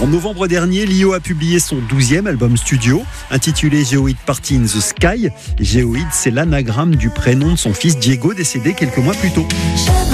En novembre dernier, Lio a publié son 12e album studio, intitulé Geoid Party in the Sky. Geoid, c'est l'anagramme du prénom de son fils Diego, décédé quelques mois plus tôt.